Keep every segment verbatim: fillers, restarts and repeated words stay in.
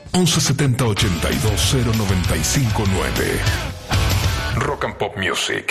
once setenta ochenta y dos cero noventa y cinco nueve. Rock and Pop Music.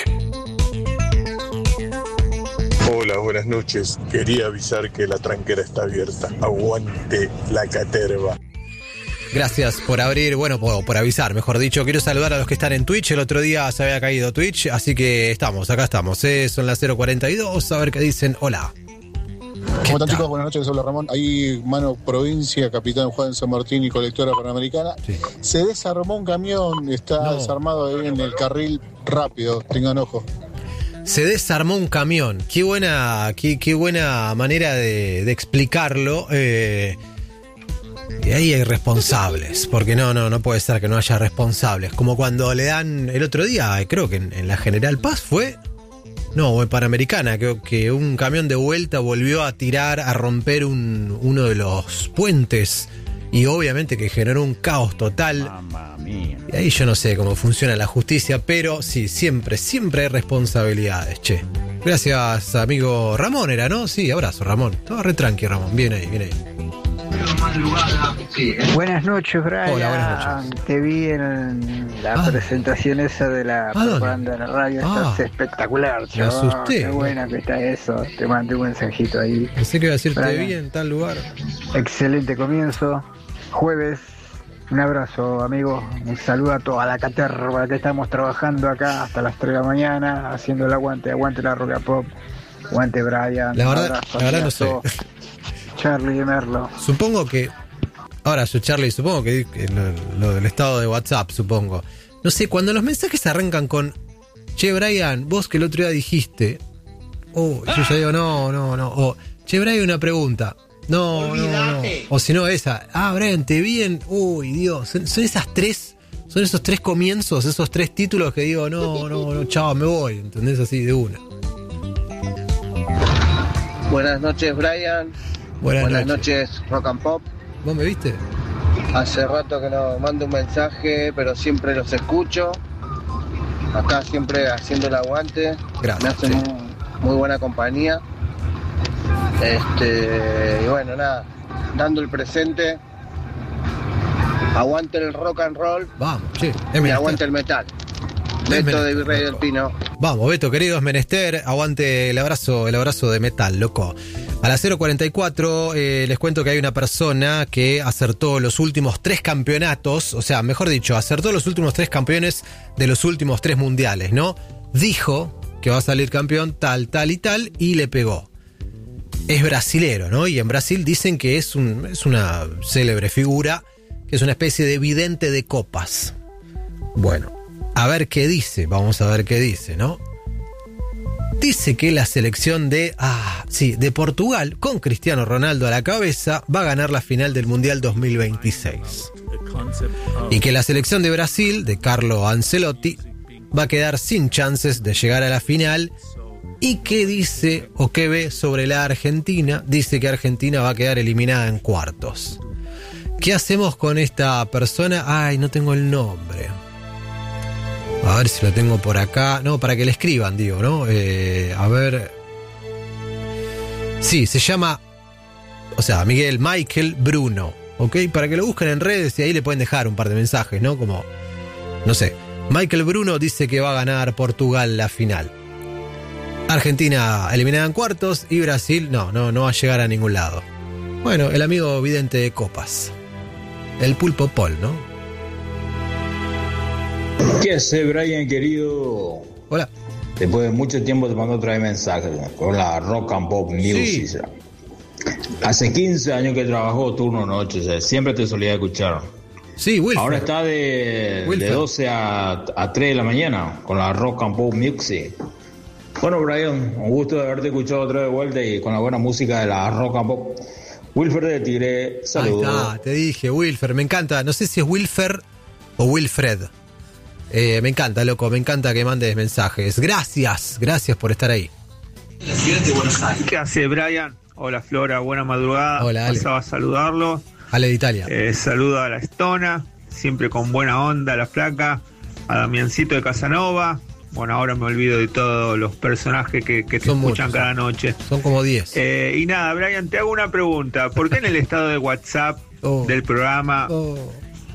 Hola, buenas noches. Quería avisar que la tranquera está abierta. Aguante la caterva. Gracias por abrir, bueno, por, por avisar, mejor dicho. Quiero saludar a los que están en Twitch. El otro día se había caído Twitch, así que estamos, acá estamos. ¿eh? Son las cero cuarenta y dos, a ver qué dicen. Hola. ¿Cómo están, chicos? Buenas noches, hola Ramón. Ahí, mano, provincia, Capitán Juan San Martín y colectora panamericana. Sí. Se desarmó un camión, está no. desarmado ahí en el carril rápido, tengan ojo. Se desarmó un camión. Qué buena, qué, qué buena manera de, de explicarlo. Eh, y ahí hay responsables, porque no, no, no puede ser que no haya responsables. Como cuando le dan el otro día, creo que en, en la General Paz fue, no, en Panamericana, creo que un camión de vuelta volvió a tirar, a romper un, uno de los puentes. Y obviamente que generó un caos total. Mamma mía. Y ahí yo no sé cómo funciona la justicia, pero sí, siempre, siempre hay responsabilidades, che. Gracias, amigo Ramón, era, ¿no? Sí, abrazo, Ramón. Todo re tranqui, Ramón. Bien ahí, bien ahí. Buenas noches, Brian. Hola, buenas noches. Te vi en la ah. presentación esa de la propaganda de la radio. Ah. Estás espectacular, Me asusté. Qué buena que está eso. Te mandé un mensajito ahí. Pensé que iba a decir te vi Brian. en tal lugar. Excelente comienzo. Jueves. Un abrazo, amigo. Un saludo a toda la caterva que estamos trabajando acá hasta las tres de la mañana, haciendo el aguante. Aguante la rock and pop. Aguante, Brian. La verdad, abrazo, la verdad no sé. Charlie de Merlo. Supongo que. Ahora, yo, Charlie, supongo que, que lo, lo del estado de WhatsApp, supongo. No sé, cuando los mensajes arrancan con che, Brian, vos que el otro día dijiste. Oh, yo ya digo, no, no, no. O che, Brian, una pregunta. No, no, no. O si no, esa. Ah, Brian, te vi en. Uy, Dios. Son, son esas tres. Son esos tres comienzos, esos tres títulos que digo, no, no, no, chao, me voy. ¿Entendés? Así de una. Buenas noches, Brian. Buenas, Buenas noches. noches, Rock and Pop. ¿Vos me viste? Hace rato que no mando un mensaje, pero siempre los escucho. Acá siempre haciendo el aguante. Gracias. Me hacen Sí. muy, muy buena compañía. Este, y bueno, nada, dando el presente. Aguante el rock and roll. Vamos, sí. Y aguante el metal. Beto de Virrey del Pino. Vamos, Beto, querido, es menester. Aguante el abrazo, el abrazo de metal, loco. A las cero cuarenta y cuatro eh, les cuento que hay una persona que acertó los últimos tres campeonatos, o sea, mejor dicho, acertó los últimos tres campeones de los últimos tres mundiales, ¿no? Dijo que va a salir campeón tal, tal y tal, y le pegó. Es brasilero, ¿no? Y en Brasil dicen que es, un, es una célebre figura, que es una especie de vidente de copas. Bueno, a ver qué dice, vamos a ver qué dice, ¿no? Dice que la selección de, ah, sí, de Portugal, con Cristiano Ronaldo a la cabeza, va a ganar la final del Mundial dos mil veintiséis. Y que la selección de Brasil, de Carlo Ancelotti, va a quedar sin chances de llegar a la final. ¿Y qué dice o qué ve sobre la Argentina? Dice que Argentina va a quedar eliminada en cuartos. ¿Qué hacemos con esta persona? Ay, no tengo el nombre. A ver si lo tengo por acá. No, para que le escriban, digo, ¿no? Eh, a ver. Sí, se llama, o sea, Miguel Michael Bruno, ¿ok? Para que lo busquen en redes y ahí le pueden dejar un par de mensajes, ¿no? Como, no sé. Michael Bruno dice que va a ganar Portugal la final. Argentina eliminada en cuartos y Brasil, no, no, no va a llegar a ningún lado. Bueno, el amigo vidente de copas. El Pulpo Paul, ¿no? ¿Qué hace, Brian, querido? Hola. Después de mucho tiempo te mando otra vez mensajes con la Rock and Pop Music. Sí. Hace quince años que trabajo turno noche, o sea, siempre te solía escuchar. Sí, Wilfer. Ahora está de, de doce a, a tres de la mañana con la Rock and Pop Music. Bueno, Brian, un gusto de haberte escuchado otra vez de vuelta y con la buena música de la Rock and Pop. Wilfer de Tigre, saludos. Ahí está, te dije, Wilfer, me encanta. No sé si es Wilfer o Wilfred. Eh, me encanta, loco, me encanta que mandes mensajes. Gracias, gracias por estar ahí. ¿Qué hace, Brian? Hola, Flora, buena madrugada. Hola, Ale. Pasaba a saludarlo. Ale de Italia. Eh, saludo a la Estona, siempre con buena onda, la flaca. A Damiancito de Casanova. Bueno, ahora me olvido de todos los personajes que, que te Son escuchan muchos, cada noche. Son como diez. Eh, y nada, Brian, te hago una pregunta. ¿Por qué en el estado de WhatsApp oh. del programa... Oh.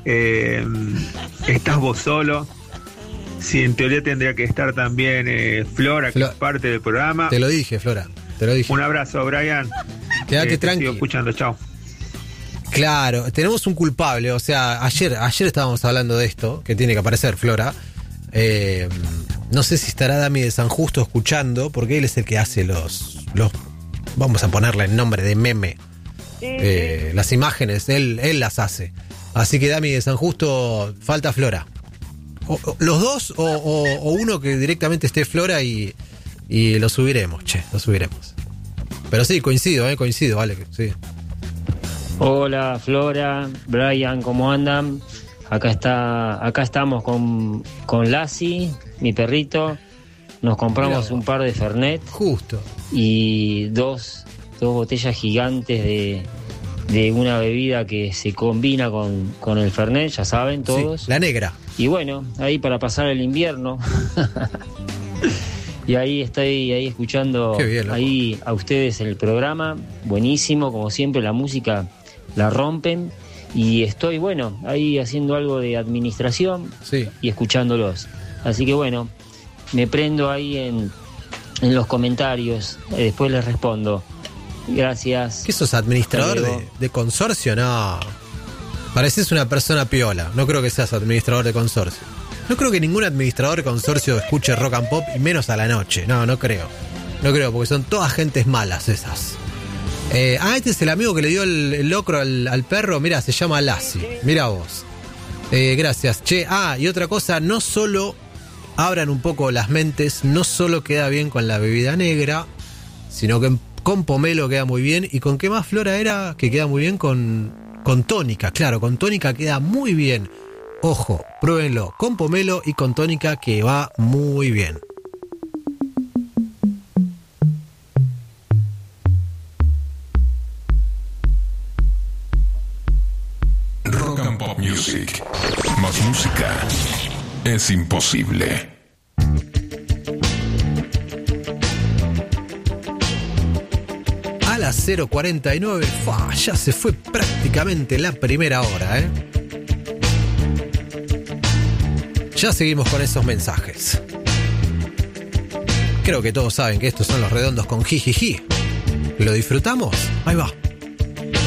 Eh, estás vos solo. Sí, en teoría tendría que estar también eh, Flora, que Flo- es parte del programa. Te lo dije, Flora, te lo dije. Un abrazo, Brian. Quédate eh, tranquilo. Sigo escuchando, chao. Claro, tenemos un culpable, o sea, ayer, ayer estábamos hablando de esto, que tiene que aparecer Flora. Eh, no sé si estará Dami de San Justo escuchando, porque él es el que hace los, los vamos a ponerle el nombre de meme. Eh, las imágenes, él, él las hace. Así que Dami de San Justo, falta Flora. O, o, los dos o, o, o uno que directamente esté Flora y, y lo subiremos, che, lo subiremos. Pero sí, coincido, eh, coincido, vale, sí. Hola Flora, Brian, ¿cómo andan? Acá está, acá estamos con, con Lassie, mi perrito. Nos compramos un par de Fernet. Justo. Y dos, dos botellas gigantes de, de una bebida que se combina con, con el Fernet, ya saben todos. Sí, la negra. Y bueno, ahí para pasar el invierno. Y ahí estoy ahí escuchando bien, ahí a ustedes el programa. Buenísimo, como siempre, la música la rompen. Y estoy, bueno, ahí haciendo algo de administración, sí, y escuchándolos. Así que bueno, me prendo ahí en, en los comentarios. Después les respondo. Gracias. ¿Qué sos, administrador de, de consorcio? No. Pareces una persona piola. No creo que seas administrador de consorcio. No creo que ningún administrador de consorcio escuche rock and pop, y menos a la noche. No, no creo. No creo, porque son todas gentes malas esas. Eh, ah, este es el amigo que le dio el, el locro al, al perro. Mira, se llama Lassie. Mira vos. Eh, gracias. Che, ah, y otra cosa, no solo abran un poco las mentes, no solo queda bien con la bebida negra, sino que con pomelo queda muy bien. ¿Y con qué más, Flora, era que queda muy bien? Con... Con tónica, claro, con tónica queda muy bien. Ojo, pruébenlo con pomelo y con tónica, que va muy bien. Rock and Pop Music. Más música es imposible. A las cero cuarenta y nueve, ¡fua! Ya se fue prácticamente la primera hora, ¿eh? Ya seguimos con esos mensajes. Creo que todos saben que estos son los redondos con jijiji. ¿Lo disfrutamos? Ahí va.